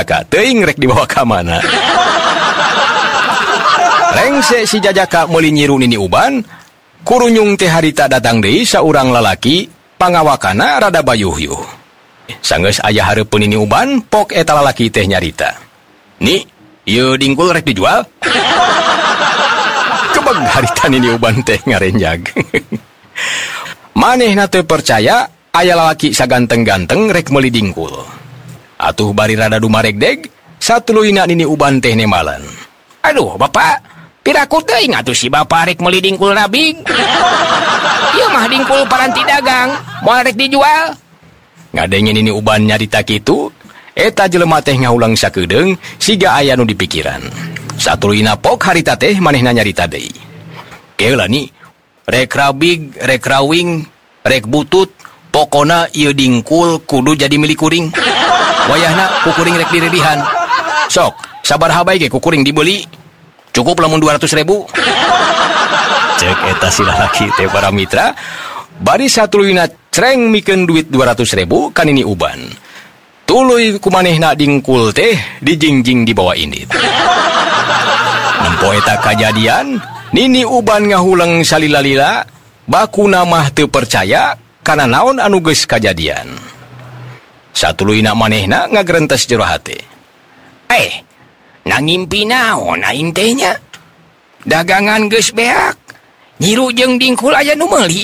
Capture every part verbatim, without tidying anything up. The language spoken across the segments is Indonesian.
Jajaka teuing rek dibawa ka mana. Rengse si Jajaka meuli nyiru nini uban, kurunyung teh harita datang deui saurang lalaki pangawakana rada bayuh-yuh. Sanggeus aya hareupeun nini uban, pok eta lalaki teh nyarita. Ni, ieu dingkul rek dijual? Kebeg harita nini uban teh ngarenjag. Manehna teu percaya aya lalaki saganteng-ganteng rek meuli dingkul. Atuh bari rada dumaregdeg, satuluyna nini uban teh nemalan. Aduh, Bapak, piraku teuing atuh si Bapak rek meuli dingkul rabig. Ieu mah dingkul paranti dagang, moal rek dijual. Ngadenge nini uban nyarita kitu, eta jelema teh ngaulang sakedeung siga aya nu dipikiran. Satuluyna pok harita teh manehna nyarita deui. Keula ni, rek rabig, rek rawing, rek butut, pokona ieu dingkul kudu jadi milik kuring. Wayahna ku kuring rek diredihan. Sok, sabaraha bae ge ku kuring dibeli? Cukup lamun dua ratus ribu. Cek eta si lalaki teh para mitra, bari satuluyna creng mikeun duit dua ratus ribu ka nini uban. Tuluy kumanehna dingkul teh dijingjing di bawah indit. Nempo eta kajadian, nini uban ngahulang salila-lila, bakuna mah teu percaya kana naon anu geus kajadian. Satuluyna manehna ngagrentes jero hate. Eh, nangimpi naon aing teh nya? Dagangan geus beak. Nyiru jeung dingkul aya nu meuli.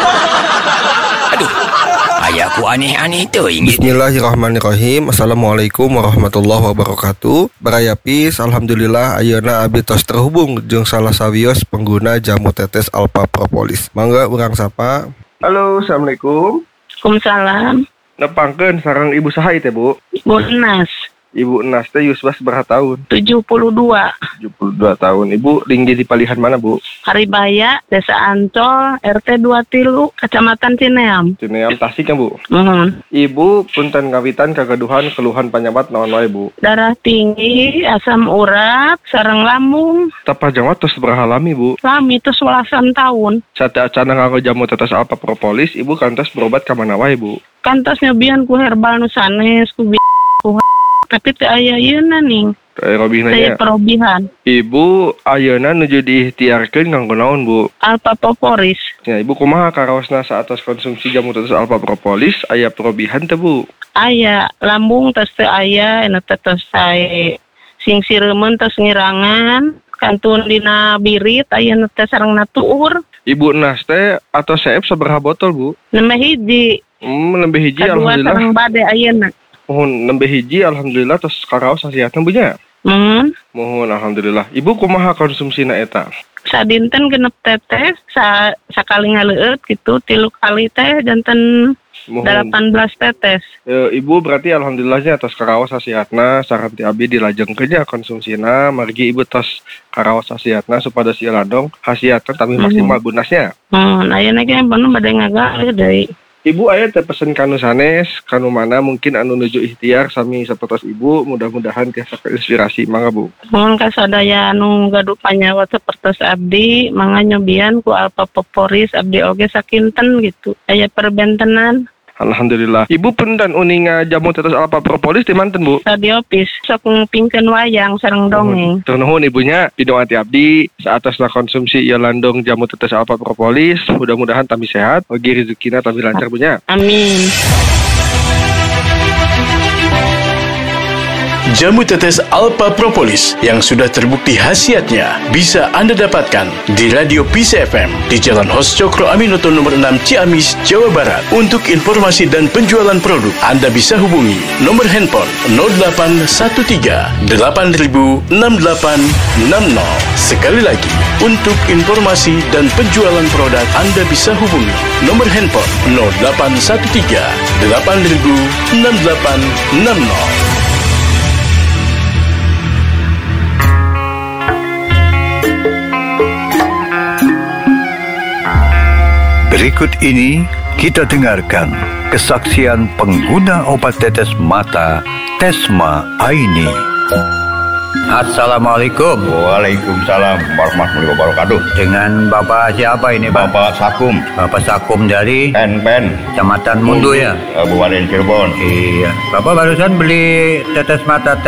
Aduh, aya ku aneh-aneh teuing. Bismillahirrahmanirrahim. Assalamualaikum warahmatullahi wabarakatuh. Barayapis, alhamdulillah ayeuna abdi tos terhubung jeung salah sawios pengguna jamu tetes Alpha Propolis. Mangga urang sapa. Halo, assalamualaikum. Waalaikumsalam. Nepangkeun sareng ibu saha teh, Bu? Ibu Enas. Ibu Enas teh yuswa sabaraha tahun? tujuh puluh dua. tujuh puluh dua tahun. Ibu tinggi di palihan mana, Bu? Haribaya, Desa Ancol, R T dua tilu, Kecamatan Cineam. Cineam Tasik kan, Bu? Mohon. Ibu punten ngawitan kagaduhan keluhan panyabat naon wae, Bu? Darah tinggi, asam urat, sareng lambung. Tapah jangwa tos sabaraha lami, Bu? Lami tos welasan tahun. Sate acana nganggo jamu tetes Alpha Propolis, Ibu kantos berobat ka mana wae, Bu? Kantos nyobian ku herbal nu sanes, ku bi ku tapi teu aya yeuna ning. Teu robihna nya. Perobihan. Ibu ayeuna nuju diikhtiarkeun nganggo naon, Bu? Alpha Propolis. Ya, Ibu kumaha karaosna saatos konsumsi jamu tetes Alpha Propolis aya perobihan teu, Bu? Aya lambung tos teu aya, anu teh tos sae sing sireumeun tos ngirangan, kantun dina birit aya nu teh sareng natuur. Ibu Enas teh atau seep sabaraha botol, Bu? Nembe hiji. Hmm, nembe hiji Kadua alhamdulillah. sareng bade ayeuna. Mohon nembe hiji alhamdulillah tos karaos hasiatna Bu nya. Mohon. Mohon alhamdulillah. Ibu kumaha konsumsina eta? Sadinten genep tetes, sa sakali ngaleueut gitu, tilu kali teh janten delapan belas tetes. E, Ibu berarti alhamdulillahnya tos karaos hasiatna saran ti abdi dilajengkeun nya konsumsina, margi Ibu tos karaos hasiatna supados ieu ladong hasiatna tapi maksimal mm-hmm. bunasnya. Hmm, ayeuna ge bener bade ngagalih deui. Ibu aya teh pesen kanu sanes, kanu mana mungkin anu nuju ikhtiar sami sapertos Ibu, mudah-mudahan tiasa inspirasi mangga, Bu. Mohon kasadaya anu gaduh panyawa sapertos abdi, mangga nyobian ku Alpha Propolis abdi oge sakinten gitu. Aya perbentenan. Alhamdulillah. Ibu punten uninga jamu tetes Alpha Propolis di manten, Bu? Radiopis, sok ngupingkeun wayang sareng dongeng. Tur nuhun ibunya, pidoati abdi saatosna konsumsi ieu landong jamu tetes Alpha Propolis, mudah-mudahan tami sehat, oge rezekina tami lancar bunya. Amin. Jamu tetes Alpha Propolis yang sudah terbukti khasiatnya bisa Anda dapatkan di Radio P C F M di Jalan Hos Cokro Aminoto nomor enam Ciamis, Jawa Barat. Untuk informasi dan penjualan produk, Anda bisa hubungi nomor handphone nol delapan satu tiga delapan nol enam delapan enam nol. Sekali lagi, untuk informasi dan penjualan produk, Anda bisa hubungi nomor handphone nol delapan satu tiga delapan nol enam delapan enam nol. Berikut ini kita dengarkan kesaksian pengguna obat tetes mata Tesma Aini. Assalamualaikum. Waalaikumsalam warahmatullahi wabarakatuh. Dengan Bapak siapa ini, Pak? Bapak Sakum. Bapak Sakum dari Pen Pen, Kecamatan Mundu ya? Kabupaten Cirebon. Iya. Bapak barusan beli tetes mata